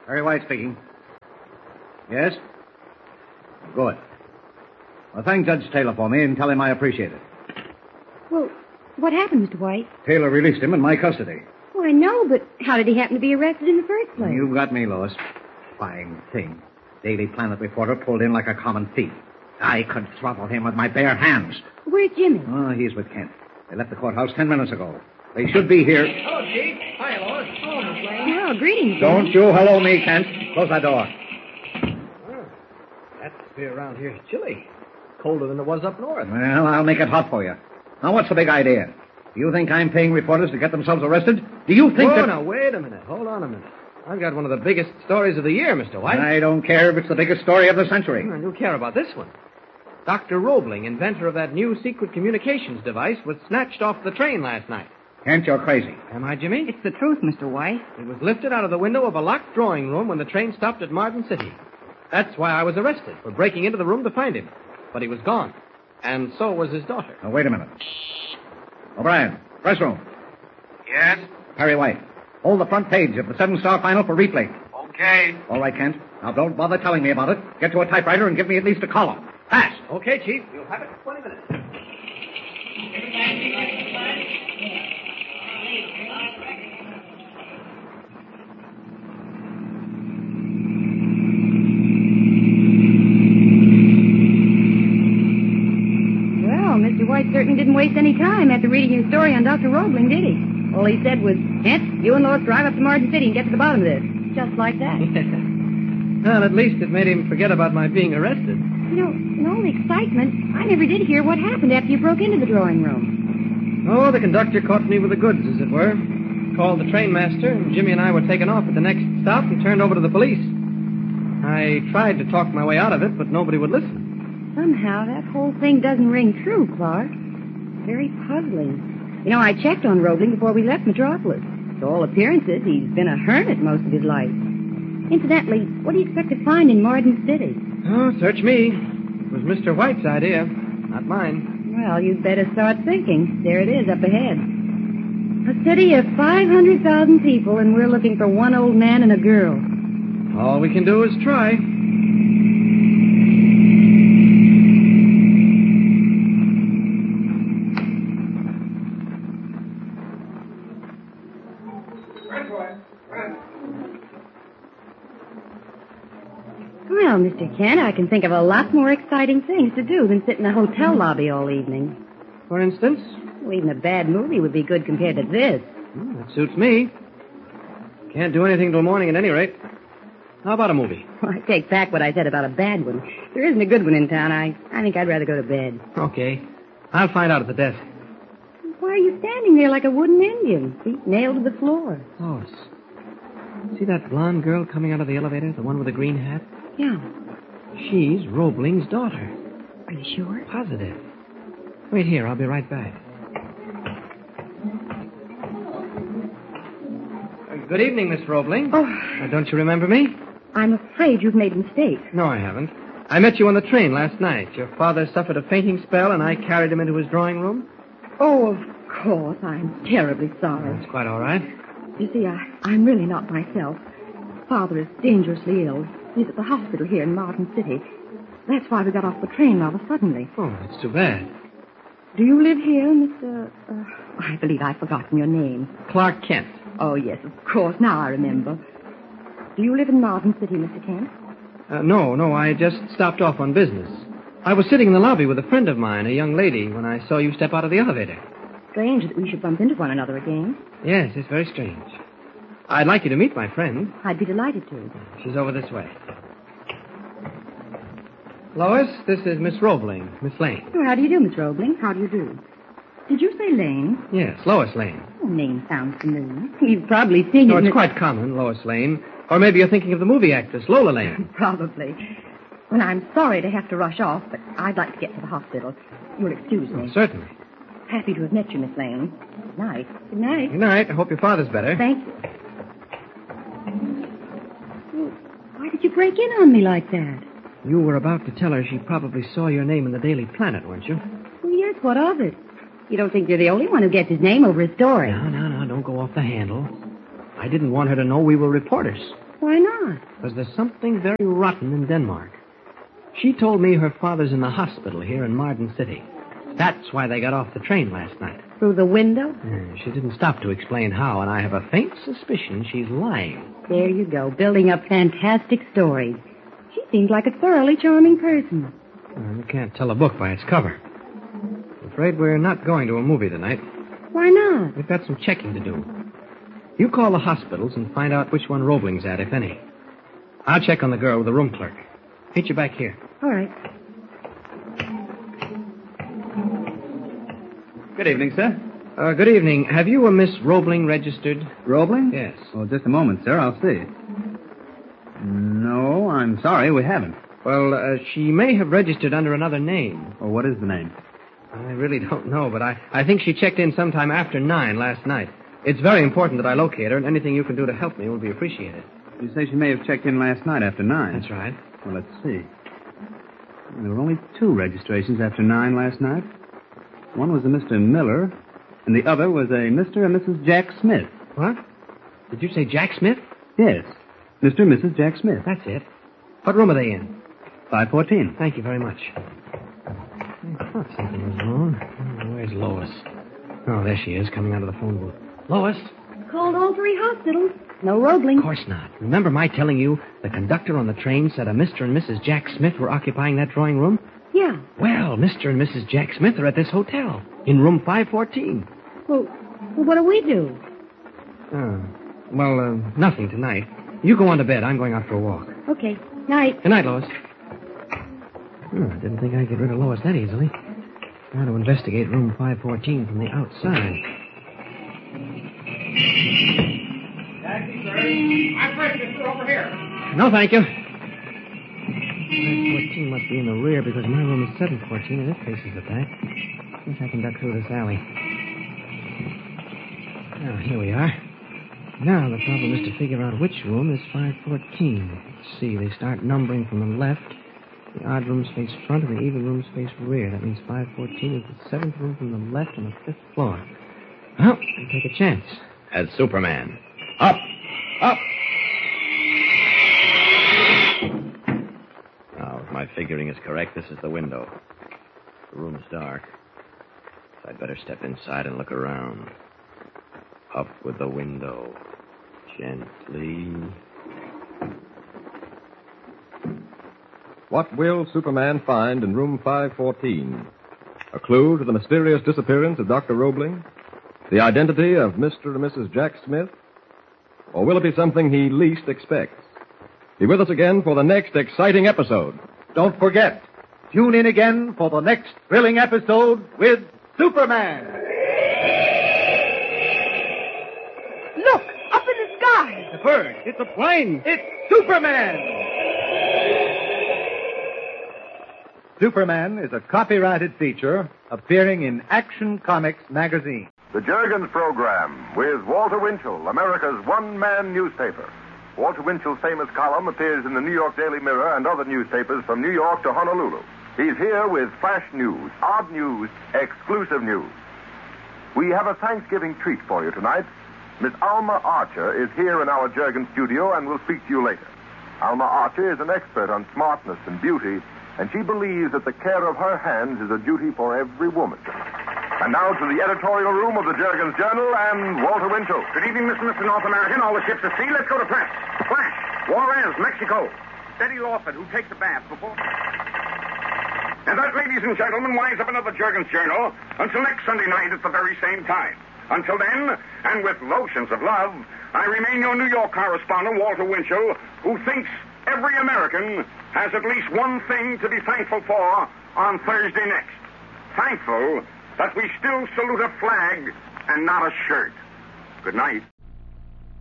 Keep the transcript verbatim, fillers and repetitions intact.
Harry White speaking. Yes? Good. Well, thank Judge Taylor for me and tell him I appreciate it. Well, what happened, Mister White? Taylor released him in my custody. Oh, I know, but how did he happen to be arrested in the first place? You got me, Lois. Fine thing. Daily Planet reporter pulled in like a common thief. I could throttle him with my bare hands. Where's Jimmy? Oh, he's with Kent. They left the courthouse ten minutes ago. They should be here. Hello, Chief. Hi, Lois. Oh, Miss Lane. Well, greetings, Don't Jimmy. you hello me, Kent. Close that door. Oh, atmosphere around here is chilly. Colder than it was up north. Well, I'll make it hot for you. Now, what's the big idea? Do you think I'm paying reporters to get themselves arrested? Do you think oh, that... now, wait a minute. Hold on a minute. I've got one of the biggest stories of the year, Mister White. I don't care if it's the biggest story of the century. Well, you care about this one. Doctor Roebling, inventor of that new secret communications device, was snatched off the train last night. Kent, you're crazy. Am I, Jimmy? It's the truth, Mister White. He was lifted out of the window of a locked drawing room when the train stopped at Martin City. That's why I was arrested, for breaking into the room to find him. But he was gone. And so was his daughter. Now, wait a minute. O'Brien, press room. Yes? Harry White, hold the front page of the seven-star final for replay. Okay. All right, Kent. Now, don't bother telling me about it. Get to a typewriter and give me at least a column. Fast. Okay, Chief. You'll have it in twenty minutes. Well, Mister White certainly didn't waste any time after reading your story on Doctor Roebling, did he? All he said was, Kent, you and Lois drive up to Martin City and get to the bottom of this. Just like that. Well, at least it made him forget about my being arrested. You know, in all the excitement, I never did hear what happened after you broke into the drawing room. Oh, the conductor caught me with the goods, as it were. Called the trainmaster, and Jimmy and I were taken off at the next stop and turned over to the police. I tried to talk my way out of it, but nobody would listen. Somehow, that whole thing doesn't ring true, Clark. Very puzzling. You know, I checked on Roebling before we left Metropolis. To all appearances, he's been a hermit most of his life. Incidentally, what do you expect to find in Martin City? Oh, search me. It was Mister White's idea, not mine. Well, you'd better start thinking. There it is, up ahead. A city of five hundred thousand people, and we're looking for one old man and a girl. All we can do is try. Well, Mister Kent, I can think of a lot more exciting things to do than sit in a hotel lobby all evening. For instance? Well, even a bad movie would be good compared to this. Hmm, that suits me. Can't do anything till morning at any rate. How about a movie? Well, I take back what I said about a bad one. There isn't a good one in town. I, I think I'd rather go to bed. Okay. I'll find out at the desk. Why are you standing there like a wooden Indian, feet nailed to the floor? Lois, see that blonde girl coming out of the elevator, the one with the green hat? Yeah. She's Roebling's daughter. Are you sure? Positive. Wait here. I'll be right back. Uh, good evening, Miss Roebling. Oh. Uh, don't you remember me? I'm afraid you've made a mistake. No, I haven't. I met you on the train last night. Your father suffered a fainting spell, and I carried him into his drawing room. Oh, of course. I'm terribly sorry. That's quite all right. You see, I, I'm really not myself. Father is dangerously ill. He's at the hospital here in Martin City. That's why we got off the train rather suddenly. Oh, that's too bad. Do you live here, Mister... Uh, I believe I've forgotten your name. Clark Kent. Oh, yes, of course. Now I remember. Do you live in Martin City, Mister Kent? Uh, no, no, I just stopped off on business. I was sitting in the lobby with a friend of mine, a young lady, when I saw you step out of the elevator. Strange that we should bump into one another again. Yes, it's very strange. I'd like you to meet my friend. I'd be delighted to. She's over this way. Lois, this is Miss Roebling, Miss Lane. Oh, how do you do, Miss Roebling? How do you do? Did you say Lane? Yes, Lois Lane. Oh, name sounds familiar. You've probably seen No, it. it's in quite common, Lois Lane. Or maybe you're thinking of the movie actress, Lola Lane. Probably. Well, I'm sorry to have to rush off, but I'd like to get to the hospital. You'll excuse me. Oh, certainly. Happy to have met you, Miss Lane. Good night. Good night. Good night. I hope your father's better. Thank you. Well, why did you break in on me like that? You were about to tell her she probably saw your name in the Daily Planet, weren't you? Well, yes, what of it? You don't think you're the only one who gets his name over his story? No, no, no, don't go off the handle. I didn't want her to know we were reporters. Why not? Because there's something very rotten in Denmark. She told me her father's in the hospital here in Marden City. That's why they got off the train last night. Through the window? Uh, she didn't stop to explain how, and I have a faint suspicion she's lying. There you go, building up fantastic stories. She seems like a thoroughly charming person. Uh, you can't tell a book by its cover. I'm afraid we're not going to a movie tonight. Why not? We've got some checking to do. You call the hospitals and find out which one Roebling's at, if any. I'll check on the girl with the room clerk. Meet you back here. All right. Good evening, sir. Uh, good evening. Have you a Miss Roebling registered? Roebling? Yes. Well, just a moment, sir. I'll see. No, I'm sorry, we haven't. Well, uh, she may have registered under another name. Well, what is the name? I really don't know, but I, I think she checked in sometime after nine last night. It's very important that I locate her, and anything you can do to help me will be appreciated. You say she may have checked in last night after nine. That's right. Well, let's see. There were only two registrations after nine last night. One was a Mister Miller, and the other was a Mister and Missus Jack Smith. What? Did you say Jack Smith? Yes, Mister and Missus Jack Smith. That's it. What room are they in? five fourteen. Thank you very much. I thought something was wrong. Oh, where's Lois? Oh, there she is, coming out of the phone booth. Lois? Called all three hospitals. No Roebling. Of course not. Remember my telling you the conductor on the train said a Mister and Missus Jack Smith were occupying that drawing room? Yeah. Well, Mister and Missus Jack Smith are at this hotel, in room five fourteen. Well, well what do we do? Oh. Well, uh, nothing tonight. You go on to bed. I'm going out for a walk. Okay. Night. Good night, Lois. Oh, I didn't think I'd get rid of Lois that easily. Now to investigate room five fourteen from the outside. Taxi, sir. I'm registered over here. No, thank you. five fourteen must be in the rear because my room is seven fourteen and it faces the back. Guess I can duck through this alley. Now, here we are. Now the problem is to figure out which room is five fourteen. Let's see, they start numbering from the left. The odd rooms face front and the even rooms face rear. That means five fourteen is the seventh room from the left on the fifth floor. Well, I'll take a chance. As Superman. Up! Up! Now, if my figuring is correct, this is the window. The room's dark. So I'd better step inside and look around. Up with the window. Gently. What will Superman find in room five fourteen? A clue to the mysterious disappearance of Doctor Roebling? The identity of Mister and Missus Jack Smith? Or will it be something he least expects? Be with us again for the next exciting episode. Don't forget, tune in again for the next thrilling episode with Superman. Look, up in the sky. The bird. It's a plane. It's Superman. Superman is a copyrighted feature appearing in Action Comics magazine. The Juergens Program with Walter Winchell, America's one-man newspaper. Walter Winchell's famous column appears in the New York Daily Mirror and other newspapers from New York to Honolulu. He's here with flash news, odd news, exclusive news. We have a Thanksgiving treat for you tonight. Miss Alma Archer is here in our Juergens studio and will speak to you later. Alma Archer is an expert on smartness and beauty, and she believes that the care of her hands is a duty for every woman. And now to the editorial room of the Juergens Journal and Walter Winchell. Good evening, Mister Mister North American. All the ships at sea. Let's go to press. Flash. Juarez, Mexico. Steady Lawford, who takes a bath before... And that, ladies and gentlemen, winds up another Juergens Journal until next Sunday night at the very same time. Until then, and with lotions of love, I remain your New York correspondent, Walter Winchell, who thinks every American has at least one thing to be thankful for on Thursday next. Thankful that we still salute a flag and not a shirt. Good night.